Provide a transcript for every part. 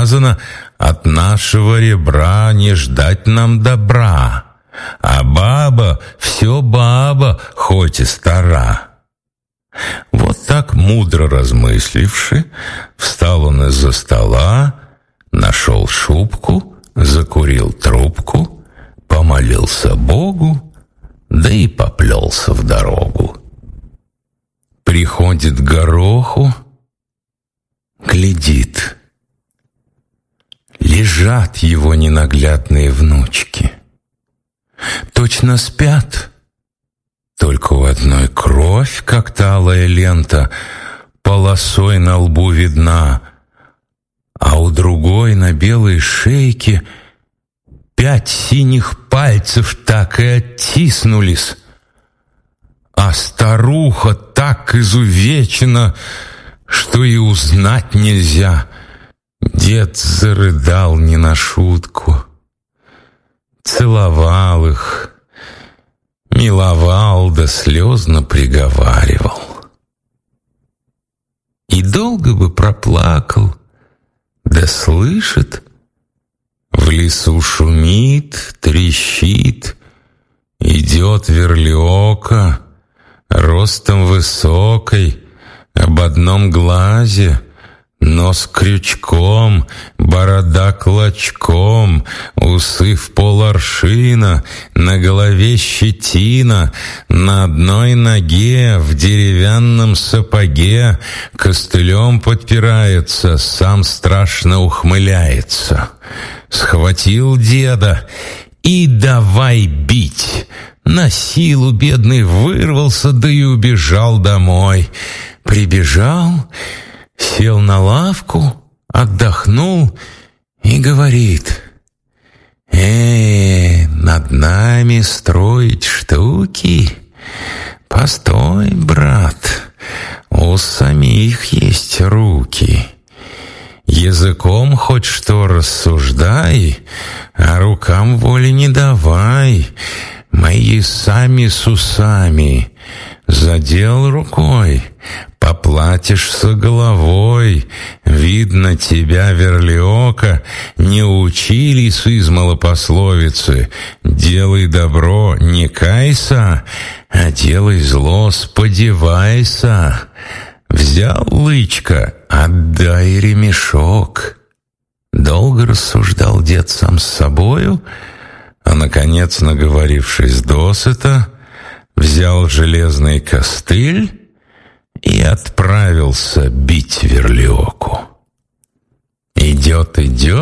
сказано: от нашего ребра не ждать нам добра, а баба все баба, хоть и стара. Вот так, мудро размысливши, встал он из-за стола, нашел шубку, закурил трубку, помолился Богу, да и поплелся в дорогу. Приходит к гороху, глядит. Лежат его ненаглядные внучки. Точно спят, только у одной кровь, как талая лента, полосой на лбу видна, а у другой на белой шейке 5 синих пальцев так и оттиснулись. А старуха так изувечена, что и узнать нельзя. Дед зарыдал не на шутку, целовал их, миловал да слезно приговаривал. И долго бы проплакал, да слышит, в лесу шумит, трещит, идет верлиока, ростом высокой, об одном глазе, нос крючком, борода клочком, усы в поларшина, на голове щетина, на одной ноге в деревянном сапоге костылем подпирается, сам страшно ухмыляется. Схватил деда и давай бить. На силу бедный вырвался, да и убежал домой. Прибежал, сел на лавку, отдохнул и говорит: над нами строить штуки? Постой, брат, у самих есть руки. Языком хоть что рассуждай, а рукам воли не давай. Мои сами с усами. Задел рукой, поплатишься головой. Видно, тебя, верлиока, не учили сызмала пословицы: делай добро, не кайся, а делай зло, сподевайся. Взял лычка, отдай ремешок. Долго рассуждал дед сам с собою, а, наконец, наговорившись досыта, взял железный костыль и отправился бить верлиоку. Идет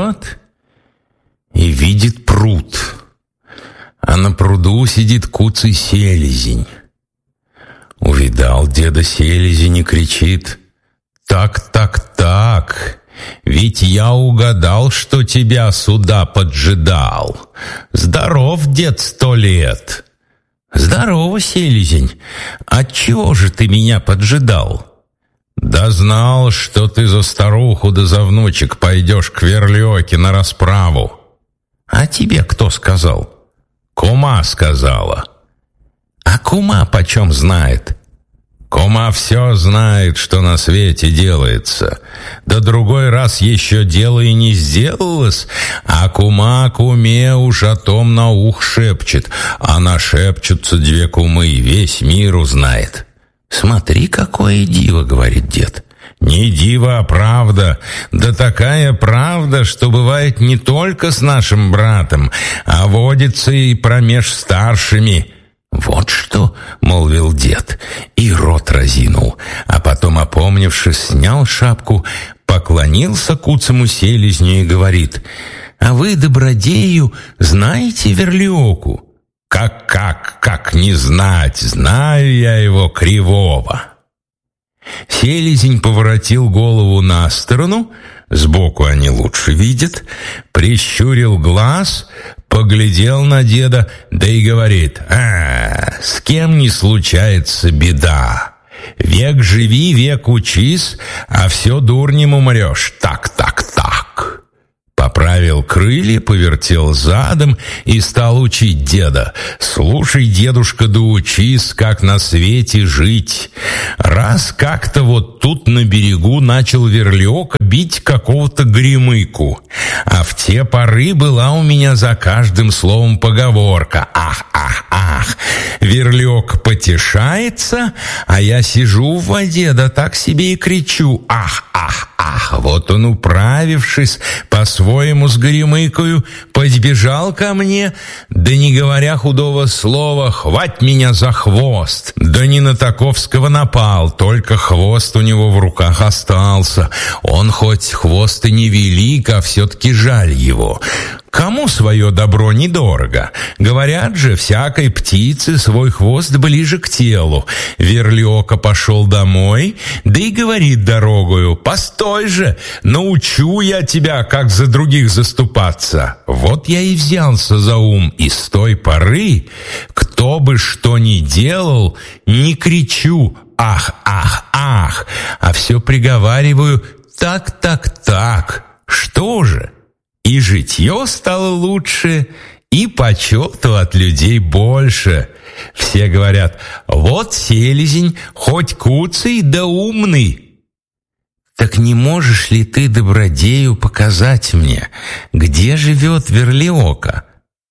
и видит пруд, а на пруду сидит куцый селезень. Увидал деда селезень и кричит: «Так, ведь я угадал, что тебя сюда поджидал. Здоров, дед, 100 лет!» «Здорово, селезень! Отчего же ты меня поджидал?» «Да знал, что ты за старуху да за внучек пойдешь к верлиоке на расправу». «А тебе кто сказал?» «Кума сказала». «А кума почем знает?» «Кума все знает, что на свете делается. Да другой раз еще дело и не сделалось, а кума куме уж о том на ух шепчет, а нашепчутся 2 кумы, и весь мир узнает». «Смотри, какое диво», — говорит дед. «Не диво, а правда. Да такая правда, что бывает не только с нашим братом, а водится и промеж старшими». «Вот что», — молвил дед, и рот разинул, а потом, опомнившись, снял шапку, поклонился куцому селезню и говорит: «А вы, добродею, знаете верлиоку?» Как не знать, знаю я его кривого». Селезень поворотил голову на сторону, сбоку они лучше видят, прищурил глаз, поглядел на деда, да и говорит: с кем не случается беда. Век живи, век учись, а все дурнем умрешь. Так. Поправил крылья, повертел задом и стал учить деда. «Слушай, дедушка, да учись, как на свете жить. Раз как-то вот тут на берегу начал Верлиока бить какого-то гремыку. А в те поры была у меня за каждым словом поговорка: ах, ах, ах. Верлиока потешается, а я сижу в воде, да так себе и кричу: ах, ах, ах. Вот он, управившись по-своему с горемыкою, подбежал ко мне, да не говоря худого слова, хвать меня за хвост. Да не на таковского напал, только хвост у него в руках остался. Он хоть хвост и не велик, а все-таки жаль его. Кому свое добро недорого? Говорят же, всякой птице свой хвост ближе к телу. Верлиока пошел домой, да и говорит дорогою: постой же, научу я тебя, как за других заступаться. Вот я и взялся за ум, и с той поры, кто бы что ни делал, не кричу: ах, ах, ах, а все приговариваю: так, так, так. Что же? И житье стало лучше, и почету от людей больше. Все говорят: вот селезень, хоть куцый, да умный. Так не можешь ли ты, добродею, показать мне, где живет Верлиока?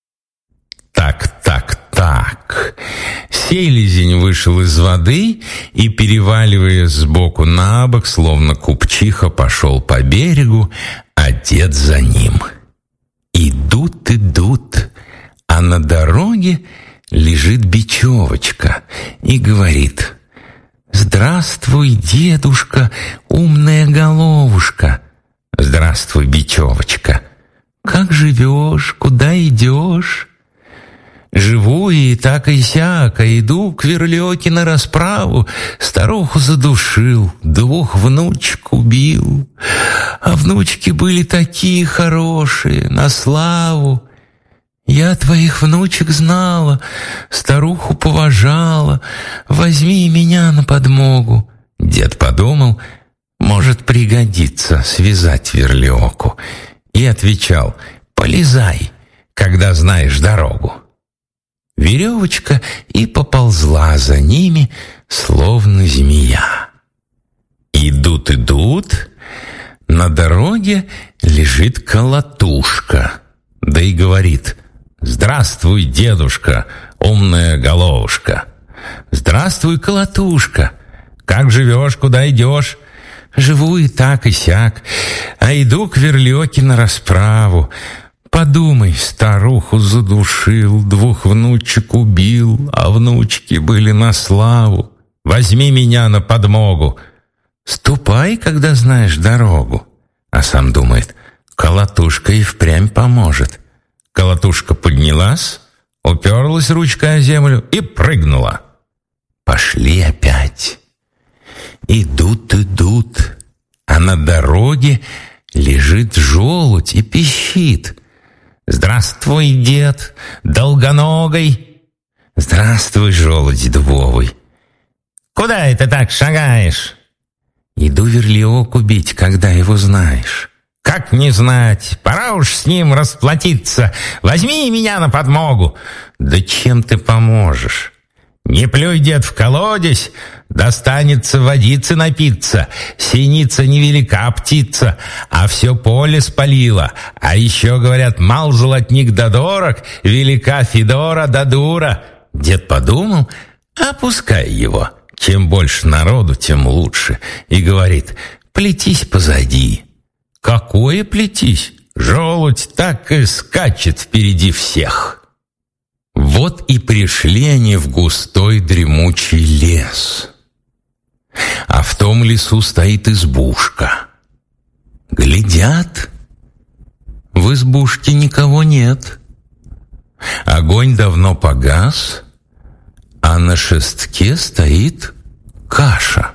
Так, так, так. Селезень вышел из воды и, переваливаясь сбоку на бок, словно купчиха, пошел по берегу, а дед за ним. Идут, идут, а на дороге лежит бечевочка и говорит: «Здравствуй, дедушка, умная головушка». «Здравствуй, бечевочка. Как живешь, куда идешь?» «Живу и так и сяк, а иду к Верлиоке на расправу. Старуху задушил, 2 внучек убил. А внучки были такие хорошие, на славу. Я твоих внучек знала, старуху поважала. Возьми меня на подмогу». Дед подумал, может пригодится связать Верлиоку, и отвечал: «Полезай, когда знаешь дорогу». Веревочка и поползла за ними, словно змея. Идут, идут, на дороге лежит колотушка, да и говорит: «Здравствуй, дедушка, умная головушка». «Здравствуй, колотушка. Как живешь, куда идешь?» «Живу и так и сяк, а иду к Верлиоке на расправу. Подумай, старуху задушил, 2 внучек убил, а внучки были на славу. Возьми меня на подмогу». «Ступай, когда знаешь дорогу». А сам думает: колотушка и впрямь поможет. Колотушка поднялась, уперлась ручкой о землю и прыгнула. Пошли опять. Идут, идут, а на дороге лежит желудь и пищит: «Здравствуй, дед, долгоногой». «Здравствуй, желудь дубовый». «Куда это так шагаешь?» «Иду Верлиоку бить, когда его знаешь». «Как не знать? Пора уж с ним расплатиться. Возьми меня на подмогу». «Да чем ты поможешь?» «Не плюй, дед, в колодец, достанется водицы напиться. Синица невелика птица, а все поле спалила. А еще, говорят, мал золотник да дорог, велика Федора да дура». Дед подумал, опускай его. Чем больше народу, тем лучше. И говорит: «Плетись позади». «Какое плетись? Желудь так и скачет впереди всех». Вот и пришли они в густой дремучий лес. А в том лесу стоит избушка. Глядят, в избушке никого нет. Огонь давно погас, а на шестке стоит каша.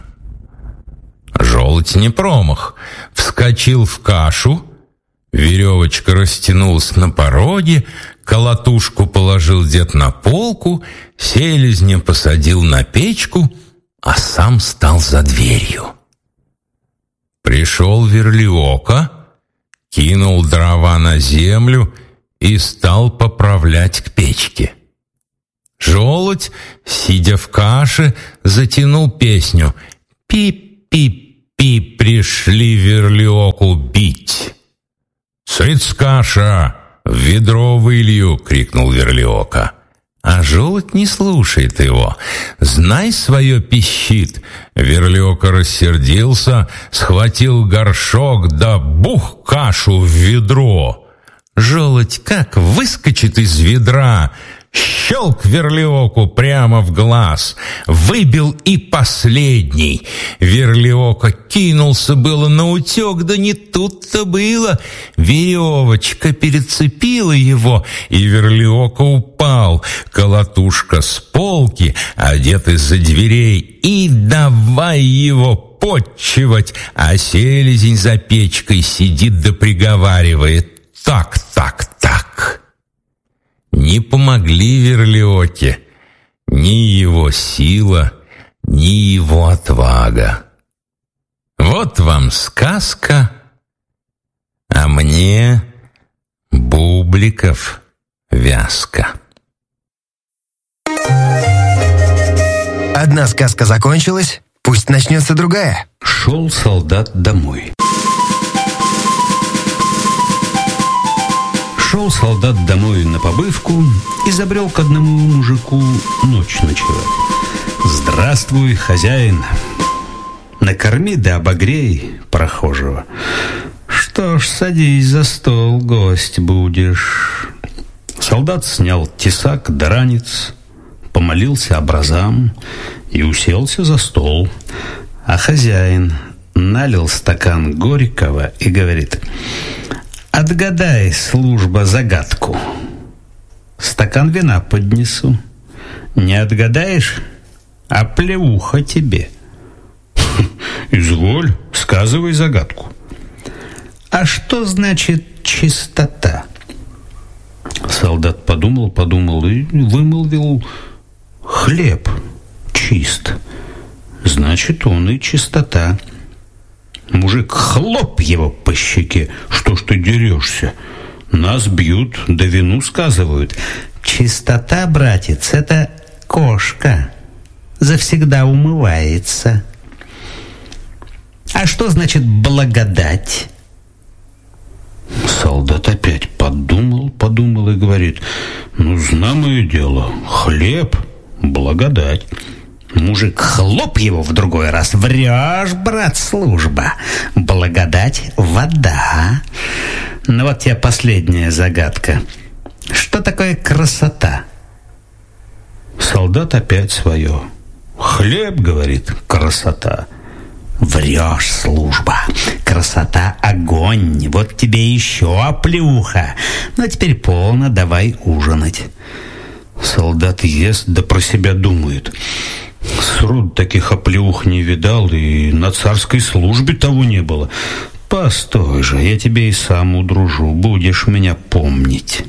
Желудь не промах, вскочил в кашу, веревочка растянулась на пороге, колотушку положил дед на полку, селезня посадил на печку, а сам стал за дверью. Пришел Верлиока, кинул дрова на землю и стал поправлять к печке. Желудь, сидя в каше, затянул песню: «Пи-пи-пи, пришли Верлиоку бить». «Цыц, каша, в ведро вылью!» — крикнул Верлиока. А желудь не слушает его. «Знай, свое пищит!» Верлиока рассердился, схватил горшок, да бух кашу в ведро. Желудь как выскочит из ведра, щелк Верлиоку прямо в глаз, выбил и последний. Верлиока кинулся было наутек, да не тут-то было. Веревочка перецепила его, и Верлиока упал. Колотушка с полки, одет из-за дверей, и давай его подчивать, а селезень за печкой сидит да приговаривает: «Так, так, так». Не помогли Верлиоке ни его сила, ни его отвага. Вот вам сказка, а мне бубликов вязка. Одна сказка закончилась, пусть начнется другая. Шел солдат домой. Шел солдат домой на побывку и забрел к одному мужику ночь ночевать. «Здравствуй, хозяин! Накорми да обогрей прохожего. Что ж, садись за стол, гость будешь». Солдат снял тесак да ранец, помолился образам и уселся за стол. А хозяин налил стакан горького и говорит: «Отгадай, служба, загадку. Стакан вина поднесу. Не отгадаешь, а плеуха тебе». «Изволь, сказывай загадку». «А что значит чистота?» Солдат подумал и вымолвил: «Хлеб чист. Значит, он и чистота». Мужик хлоп его по щеке: «Что ж ты дерешься? Нас бьют, да вину сказывают». «Чистота, братец, это кошка. Завсегда умывается». «А что значит благодать?» Солдат опять подумал и говорит: «Знамое дело, хлеб, благодать». Мужик хлоп его в другой раз: «Врешь, брат, служба. Благодать — вода». Ну вот тебе последняя загадка. Что такое красота? Солдат опять свое: «Хлеб, — говорит, — красота». «Врешь, служба. Красота — огонь. Вот тебе еще оплеуха. Ну, теперь полно, давай ужинать». Солдат ест, да про себя думает: «Сроду таких оплеух не видал, и на царской службе того не было. Постой же, я тебе и сам удружу, будешь меня помнить».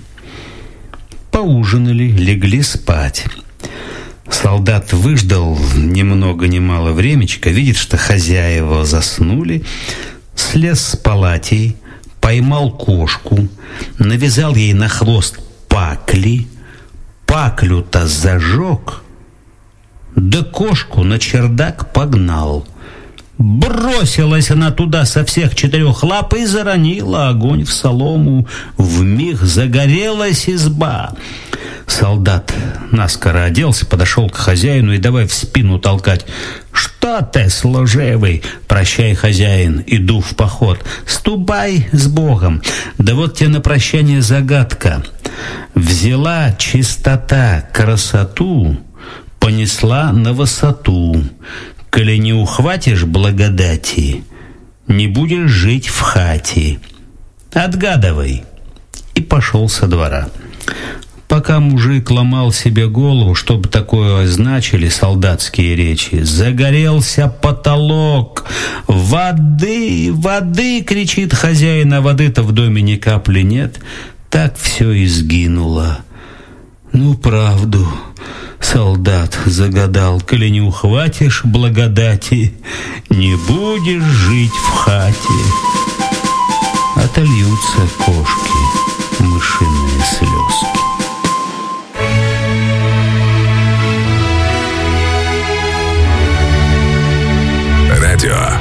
Поужинали, легли спать. Солдат выждал ни много ни мало времечко, видит, что хозяева заснули, слез с палатей, поймал кошку, навязал ей на хвост пакли, паклю-то зажег, да кошку на чердак погнал. Бросилась она туда со всех четырех лап и заронила огонь в солому. Вмиг загорелась изба. Солдат наскоро оделся, подошел к хозяину и давай в спину толкать: «Что ты, служивый? Прощай, хозяин, иду в поход. Ступай с Богом. Да вот тебе на прощание загадка. Взяла чистота красоту, понесла на высоту. Коли не ухватишь благодати, не будешь жить в хате. Отгадывай». И пошел со двора. Пока мужик ломал себе голову, чтобы такое означили солдатские речи, загорелся потолок. «Воды, воды!» — кричит хозяин, а воды-то в доме ни капли нет. Так все и сгинуло. Ну, правду солдат загадал: коли не ухватишь благодати, не будешь жить в хате. А вот-то льются кошки мышиные слезки. Радио